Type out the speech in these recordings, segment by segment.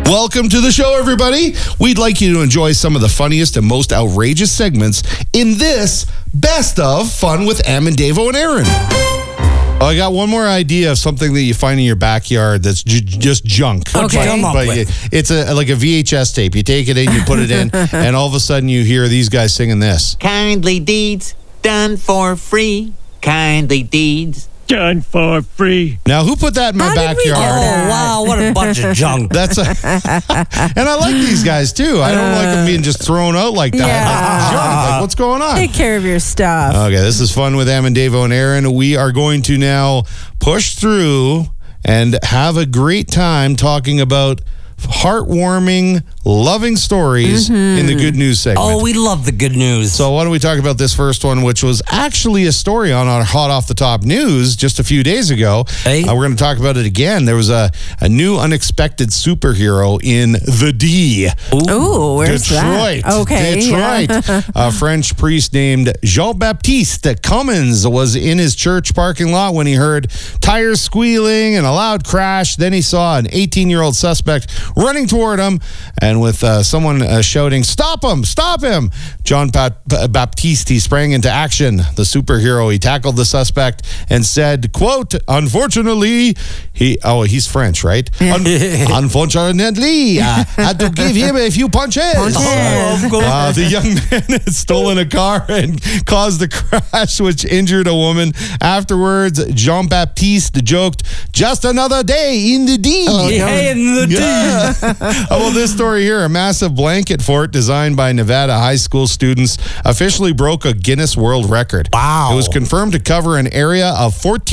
Welcome to the show, everybody. We'd like you to enjoy some of the funniest and most outrageous segments in this Best of Fun with Am and Davo and Aaron. Oh, I got one more idea of something that you find in your backyard that's just junk. Okay. But it's like a VHS tape. You take it in, you put it in, and all of a sudden you hear these guys singing this. Kindly deeds done for free. Kindly deeds done for free. Now, who put that in my backyard? Oh, wow, what a bunch of junk. And I like these guys, too. I don't like them being just thrown out like that. Like junk. Like, what's going on? Take care of your stuff. Okay, this is Fun with Am and Davo and Aaron. We are going to now push through and have a great time talking about heartwarming, loving stories in the good news segment. Oh, we love the good news. So why don't we talk about this first one, which was actually a story on our Hot Off the Top News just a few days ago. Hey. We're going to talk about it again. There was a new unexpected superhero in the D. Ooh, where's Detroit. that? Okay. Detroit. Yeah. A French priest named Jean-Baptiste Cummins was in his church parking lot when he heard tires squealing and a loud crash. Then he saw an 18-year-old suspect running toward him, and with someone shouting, "Stop him! Stop him!" Jean-Baptiste, he sprang into action. The superhero, he tackled the suspect and said, quote, "Unfortunately," he's French, right? "Unfortunately, I had to give him a few punches." The young man had stolen a car and caused a crash which injured a woman. Afterwards, Jean-Baptiste joked, "Just another day in the D." In the D. Well, this story here, a massive blanket fort designed by Nevada high school students officially broke a Guinness World Record. Wow. It was confirmed to cover an area of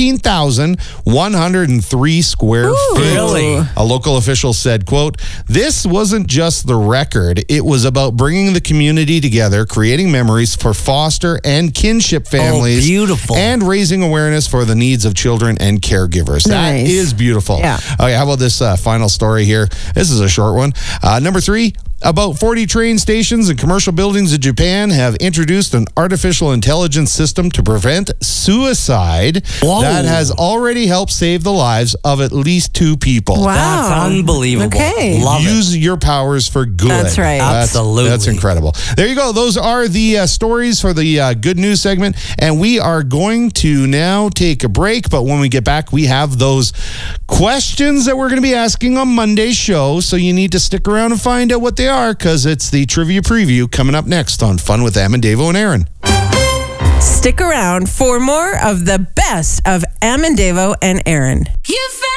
14,103 square feet. Really? A local official said, quote, "This wasn't just the record. It was about bringing the community together, creating memories for foster and kinship families. Beautiful. And raising awareness for the needs of children and caregivers." That Nice. is beautiful. Yeah. Okay, how about this final story here? This is a short one. Number 3, about 40 train stations and commercial buildings in Japan have introduced an artificial intelligence system to prevent suicide. Whoa. That has already helped save the lives of at least 2 people. Wow. That's unbelievable. Okay. Love Use your powers for good. That's right. Absolutely. That's incredible. There you go. Those are the stories for the good news segment. And we are going to now take a break. But when we get back, we have those questions that we're going to be asking on Monday's show. So you need to stick around and find out what they are, because it's the trivia preview coming up next on Fun with Am and Davo and Aaron. Stick around for more of the best of Am and Davo and Aaron.